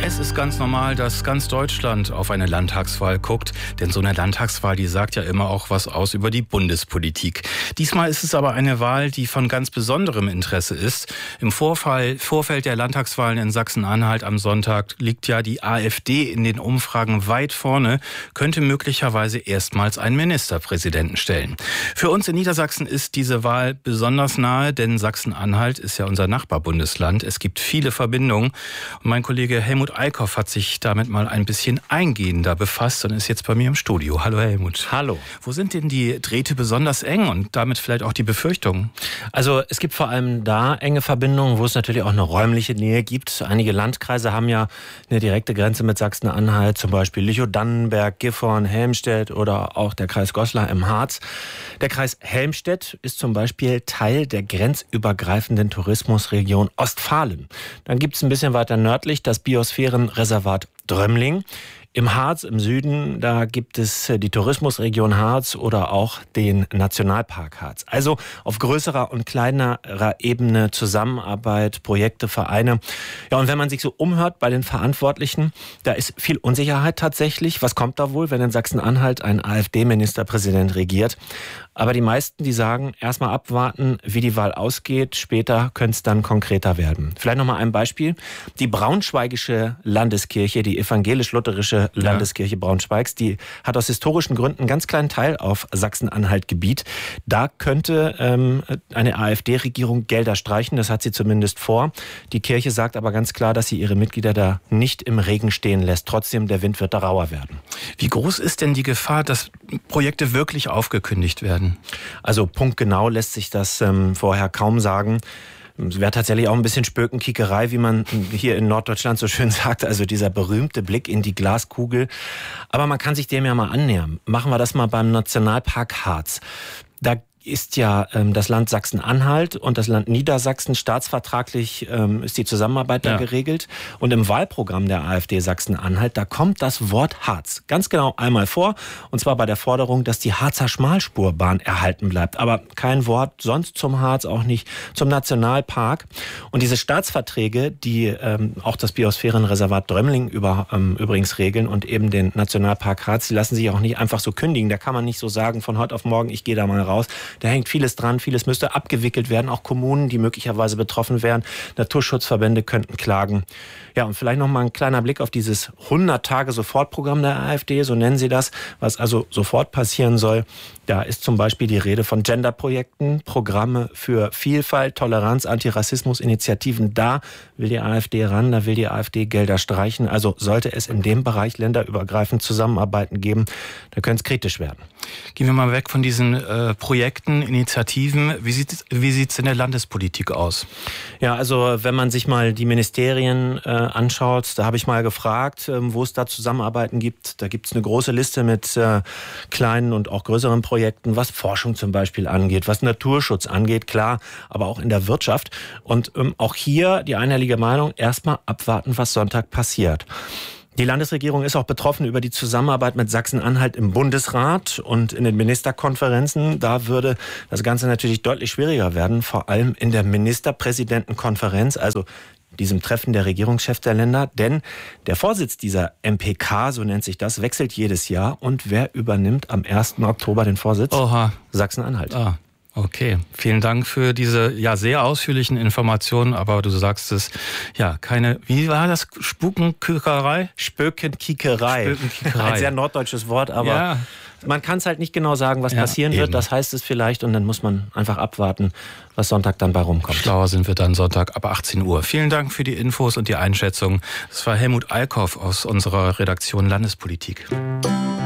Es ist ganz normal, dass ganz Deutschland auf eine Landtagswahl guckt, denn so eine Landtagswahl, die sagt ja immer auch was aus über die Bundespolitik. Diesmal ist es aber eine Wahl, die von ganz besonderem Interesse ist. Im Vorfeld der Landtagswahlen in Sachsen-Anhalt am Sonntag liegt ja die AfD in den Umfragen weit vorne, könnte möglicherweise erstmals einen Ministerpräsidenten stellen. Für uns in Niedersachsen ist diese Wahl besonders nahe, denn Sachsen-Anhalt ist ja unser Nachbarbundesland. Es gibt viele Verbindungen. Und mein Kollege Helmut Eickhoff hat sich damit mal ein bisschen eingehender befasst und ist jetzt bei mir im Studio. Hallo Helmut. Hallo. Wo sind denn die Drähte besonders eng und damit vielleicht auch die Befürchtungen? Also es gibt vor allem da enge Verbindungen, wo es natürlich auch eine räumliche Nähe gibt. Einige Landkreise haben ja eine direkte Grenze mit Sachsen-Anhalt, zum Beispiel Lüchow-Dannenberg, Gifhorn, Helmstedt oder auch der Kreis Goslar im Harz. Der Kreis Helmstedt ist zum Beispiel Teil der grenzübergreifenden Tourismusregion Ostfalen. Dann gibt es ein bisschen weiter nördlich das Biosphärenreservat Drömling. Im Harz, im Süden, da gibt es die Tourismusregion Harz oder auch den Nationalpark Harz. Also auf größerer und kleinerer Ebene Zusammenarbeit, Projekte, Vereine. Ja, und wenn man sich so umhört bei den Verantwortlichen, da ist viel Unsicherheit tatsächlich. Was kommt da wohl, wenn in Sachsen-Anhalt ein AfD-Ministerpräsident regiert? Aber die meisten, die sagen, erstmal abwarten, wie die Wahl ausgeht. Später könnte es dann konkreter werden. Vielleicht nochmal ein Beispiel. Die Braunschweigische Landeskirche, die evangelisch-lutherische Landeskirche Braunschweigs, die hat aus historischen Gründen einen ganz kleinen Teil auf Sachsen-Anhalt-Gebiet. Da könnte eine AfD-Regierung Gelder streichen, das hat sie zumindest vor. Die Kirche sagt aber ganz klar, dass sie ihre Mitglieder da nicht im Regen stehen lässt. Trotzdem, der Wind wird da rauer werden. Wie groß ist denn die Gefahr, dass Projekte wirklich aufgekündigt werden? Also punktgenau lässt sich das vorher kaum sagen. Es wäre tatsächlich auch ein bisschen Spökenkickerei, wie man hier in Norddeutschland so schön sagt, also dieser berühmte Blick in die Glaskugel. Aber man kann sich dem ja mal annähern. Machen wir das mal beim Nationalpark Harz. Da ist ja das Land Sachsen-Anhalt und das Land Niedersachsen staatsvertraglich ist die Zusammenarbeit da geregelt. Und im Wahlprogramm der AfD Sachsen-Anhalt, da kommt das Wort Harz ganz genau einmal vor. Und zwar bei der Forderung, dass die Harzer Schmalspurbahn erhalten bleibt. Aber kein Wort sonst zum Harz, auch nicht zum Nationalpark. Und diese Staatsverträge, die auch das Biosphärenreservat Drömling übrigens regeln und eben den Nationalpark Harz, die lassen sich auch nicht einfach so kündigen. Da kann man nicht so sagen, von heute auf morgen, ich gehe da mal raus. Da hängt vieles dran, vieles müsste abgewickelt werden, auch Kommunen, die möglicherweise betroffen wären. Naturschutzverbände könnten klagen. Ja, und vielleicht noch mal ein kleiner Blick auf dieses 100-Tage-Sofortprogramm der AfD, so nennen sie das, was also sofort passieren soll. Da ist zum Beispiel die Rede von Genderprojekten, Programme für Vielfalt, Toleranz, Antirassismus, Initiativen. Da will die AfD ran, da will die AfD Gelder streichen. Also sollte es in dem Bereich länderübergreifend Zusammenarbeiten geben, da könnte es kritisch werden. Gehen wir mal weg von diesen Projekten, Initiativen. Wie sieht's in der Landespolitik aus? Ja, also wenn man sich mal die Ministerien anschaut, da habe ich mal gefragt, wo es da Zusammenarbeiten gibt. Da gibt es eine große Liste mit kleinen und auch größeren Projekten, was Forschung zum Beispiel angeht, was Naturschutz angeht, klar, aber auch in der Wirtschaft. Und auch hier die einhellige Meinung, erstmal abwarten, was Sonntag passiert. Die Landesregierung ist auch betroffen über die Zusammenarbeit mit Sachsen-Anhalt im Bundesrat und in den Ministerkonferenzen. Da würde das Ganze natürlich deutlich schwieriger werden, vor allem in der Ministerpräsidentenkonferenz, also diesem Treffen der Regierungschefs der Länder. Denn der Vorsitz dieser MPK, so nennt sich das, wechselt jedes Jahr. Und wer übernimmt am 1. Oktober den Vorsitz? Sachsen-Anhalt. Okay, vielen Dank für diese sehr ausführlichen Informationen, aber du sagst es, wie war das? Spökenkickerei? Spökenkickerei. Ein sehr norddeutsches Wort, aber man kann es halt nicht genau sagen, was passieren wird. Das heißt es vielleicht und dann muss man einfach abwarten, was Sonntag dann bei rumkommt. Schlauer sind wir dann Sonntag ab 18 Uhr. Vielen Dank für die Infos und die Einschätzung. Das war Helmut Eickhoff aus unserer Redaktion Landespolitik.